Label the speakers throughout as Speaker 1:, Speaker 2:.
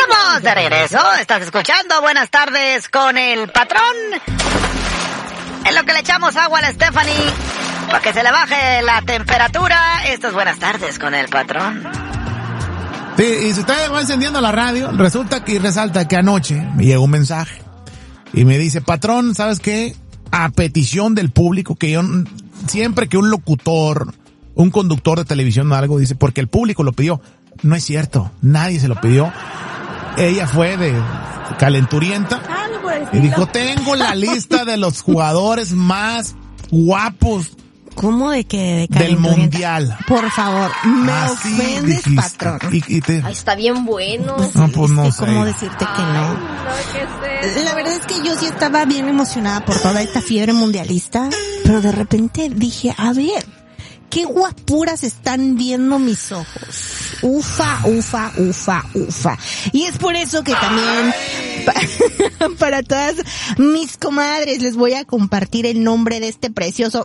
Speaker 1: Estamos de regreso, estás escuchando Buenas Tardes con el Patrón. En lo que le echamos agua a la Stephanie para que se le baje la temperatura. Esto es Buenas Tardes con el Patrón.
Speaker 2: Sí, y si usted va encendiendo la radio, resulta que resalta que anoche me llegó un mensaje y me dice, Patrón, ¿sabes qué? A petición del público, que yo siempre que un locutor, un conductor de televisión o algo dice, porque el público lo pidió. No es cierto, nadie se lo pidió. Ella fue de calenturienta y dijo, tengo la lista de los jugadores más guapos.
Speaker 3: ¿Cómo de que
Speaker 2: del mundial?
Speaker 3: Por favor, me
Speaker 2: así
Speaker 3: ofendes,
Speaker 2: dijiste.
Speaker 3: Patrón.
Speaker 4: Ay, está bien bueno.
Speaker 2: No, pues no sé.
Speaker 3: ¿Cómo decirte que no?
Speaker 4: ¿Qué es eso?
Speaker 3: La verdad es que yo sí estaba bien emocionada por toda esta fiebre mundialista, pero de repente dije, a ver, qué guapuras están viendo mis ojos. Ufa, ufa, ufa, ufa. Y es por eso que también para todas mis comadres les voy a compartir el nombre de este precioso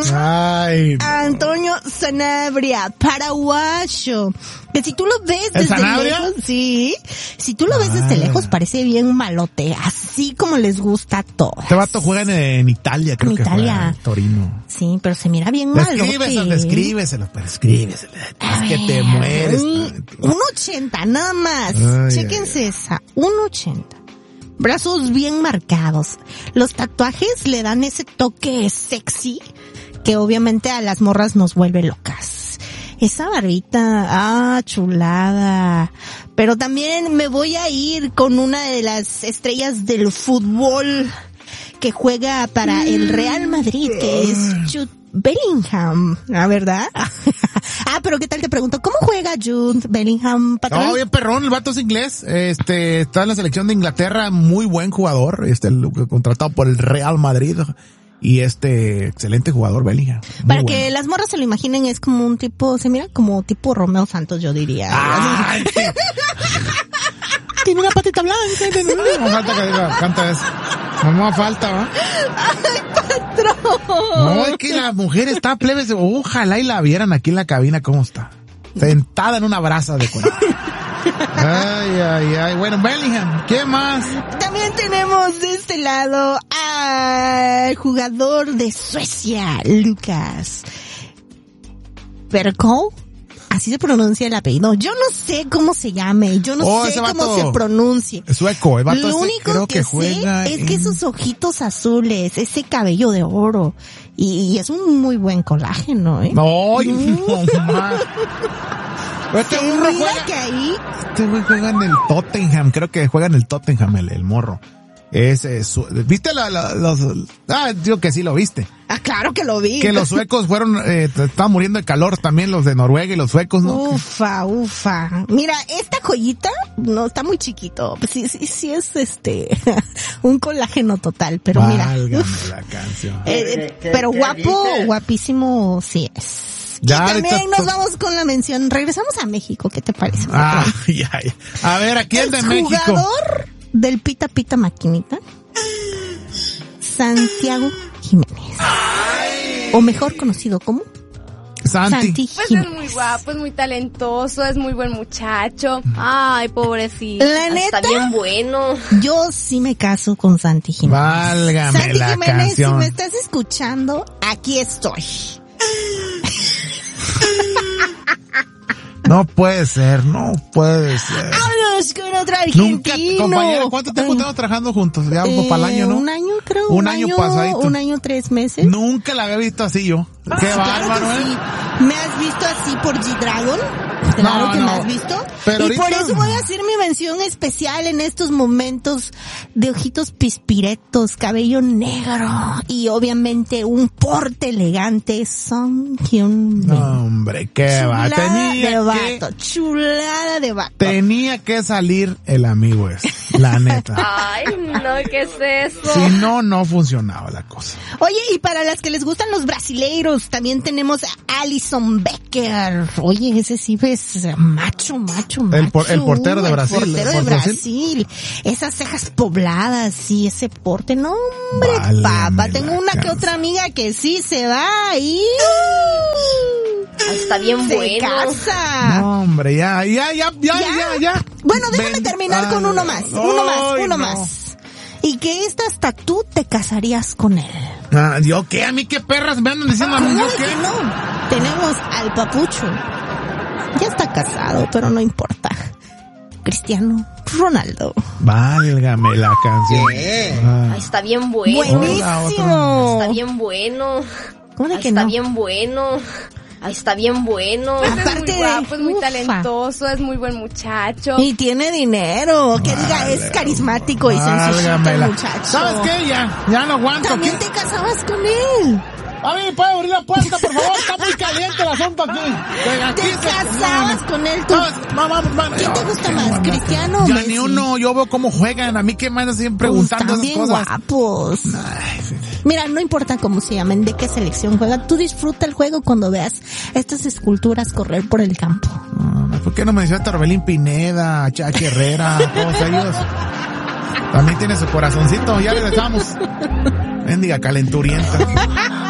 Speaker 3: Antonio Sanabria, paraguayo. Que si tú lo ves desde lejos, sí, si tú lo ves desde lejos parece bien malote, así como les gusta a todos.
Speaker 2: Este vato juega en Italia, creo que juega en Torino.
Speaker 3: Sí, pero se mira bien malote.
Speaker 2: Descríbeselo. Es que te mueres.
Speaker 3: 1.80, nada más. Chéquense esa, 1.80. Brazos bien marcados. Los tatuajes le dan ese toque sexy que obviamente a las morras nos vuelve locas. Esa barbita, chulada. Pero también me voy a ir con una de las estrellas del fútbol que juega para el Real Madrid, que es Jude Bellingham, ¿la verdad? Pero ¿qué tal te pregunto? ¿Cómo juega Jude Bellingham, Patrón?
Speaker 2: No, bien perrón, el vato es inglés, está en la selección de Inglaterra, muy buen jugador, contratado por el Real Madrid. Y excelente jugador, Bellingham.
Speaker 3: Para que las morras se lo imaginen, es como un tipo, se mira como tipo Romeo Santos, yo diría.
Speaker 2: ¡Ay!
Speaker 3: Tiene una patita blanca.
Speaker 2: No falta que diga, canta eso. No falta, ¿va?
Speaker 3: ¡Ay, Patrón!
Speaker 2: No, es que la mujer está plebes, ojalá y la vieran aquí en la cabina cómo está. Sentada en una brasa de cuero. Ay. Bueno, Bellingham, ¿qué más?
Speaker 3: También tenemos de este lado al jugador de Suecia, Lucas Bergkamp. Así se pronuncia el apellido. Yo no sé cómo se llame, yo no sé cómo se pronuncie.
Speaker 2: Es sueco, el vato.
Speaker 3: Lo único que juega sé es que esos ojitos azules, ese cabello de oro, y es un muy buen colágeno, ¿eh?
Speaker 2: No, más. Este güey juega en el Tottenham, creo que juega en el Tottenham el morro. ¿Viste digo que sí lo viste.
Speaker 3: Claro que lo vi.
Speaker 2: Que los suecos estaban muriendo de calor también, los de Noruega y los suecos, ¿no?
Speaker 3: Ufa. Mira, esta joyita, no, está muy chiquito. Sí es un colágeno total, pero
Speaker 2: válgame
Speaker 3: mira.
Speaker 2: La canción.
Speaker 3: Pero guapísimo sí es.
Speaker 2: Ya,
Speaker 3: y también nos vamos con la mención. Regresamos a México, ¿qué te parece?
Speaker 2: A ver, aquí el de México.
Speaker 3: El jugador del Pita Pita Maquinita, Santiago Jiménez. O mejor conocido como Santi
Speaker 4: Pues
Speaker 3: Jiménez.
Speaker 4: es muy guapo, es muy talentoso, es muy buen muchacho. Ay, pobrecito.
Speaker 3: La neta,
Speaker 4: está bien bueno.
Speaker 3: Yo sí me caso con Santi Jiménez.
Speaker 2: Válgame
Speaker 3: Santi
Speaker 2: la
Speaker 3: Jiménez,
Speaker 2: canción.
Speaker 3: si me estás escuchando, aquí estoy.
Speaker 2: No puede ser. Vámonos
Speaker 3: con otro argentino.
Speaker 2: Compañera, ¿cuánto tiempo estamos trabajando juntos? Ya para el año, ¿no?
Speaker 3: Un año, creo.
Speaker 2: Un año pasadito.
Speaker 3: 1 año, 3 meses.
Speaker 2: Nunca la había visto así yo. Qué bárbaro,
Speaker 3: claro que sí. ¿Me has visto así por G-Dragon? Claro que me has visto.
Speaker 2: Pero
Speaker 3: y por eso voy a hacer mi mención especial en estos momentos de ojitos pispiretos, cabello negro y obviamente un porte elegante. Song Hyun-min.
Speaker 2: No, hombre, qué va.
Speaker 3: Chulada de vato.
Speaker 2: Tenía que salir el amigo ese, la neta.
Speaker 4: Ay, no, ¿qué es eso?
Speaker 2: Si no funcionaba la cosa.
Speaker 3: Oye, y para las que les gustan los brasileiros, también tenemos a Alisson Becker. Oye, ese sí es macho.
Speaker 2: El portero de Brasil.
Speaker 3: El portero de Brasil. Esas cejas pobladas y ese porte. No, hombre, papá. Tengo una que otra amiga que sí se va ahí.
Speaker 4: Está bien
Speaker 3: Se
Speaker 4: bueno.
Speaker 3: casa.
Speaker 2: No, hombre, ya.
Speaker 3: Bueno, déjame terminar con uno más. Uno
Speaker 2: no.
Speaker 3: más. Y que hasta tú te casarías con él.
Speaker 2: ¿Yo qué? ¿A mí qué perras me andan diciendo a mí? ¿Yo
Speaker 3: ¿Cómo de
Speaker 2: qué?
Speaker 3: que no? Tenemos al papucho. Ya está casado, pero no importa. Cristiano Ronaldo.
Speaker 2: Válgame la canción.
Speaker 4: Ay, está bien bueno.
Speaker 3: Buenísimo.
Speaker 4: Está bien bueno.
Speaker 3: ¿Cómo de
Speaker 4: Ay,
Speaker 3: que
Speaker 4: está
Speaker 3: no?
Speaker 4: bien bueno. Ay, está bien bueno.
Speaker 3: Aparte
Speaker 4: Es muy guapo, es muy
Speaker 3: ufa.
Speaker 4: talentoso, es muy buen muchacho.
Speaker 3: Y tiene dinero. Que diga, es carismático y sencillito el
Speaker 2: Válgamela.
Speaker 3: muchacho.
Speaker 2: ¿Sabes qué? Ya no aguanto.
Speaker 3: También
Speaker 2: ¿Qué?
Speaker 3: te casabas con él.
Speaker 2: A mí, ¿puede abrir la puerta, por favor? Está muy caliente el asunto aquí.
Speaker 3: Te casabas con él. Tú. ¿Quién te gusta más, Cristiano o
Speaker 2: Ya
Speaker 3: Messi?
Speaker 2: ni uno, yo veo cómo juegan. A mí que me andan siempre preguntando
Speaker 3: Están
Speaker 2: esas
Speaker 3: bien
Speaker 2: cosas.
Speaker 3: guapos.
Speaker 2: Ay, sí.
Speaker 3: Mira, no importa cómo se llamen, de qué selección juegan. Tú disfruta el juego cuando veas estas esculturas correr por el campo.
Speaker 2: ¿Por qué no me decía Torbelín Pineda, Chachi Herrera, todos ellos? También tiene su corazoncito. Ya regresamos. Mendiga calenturienta.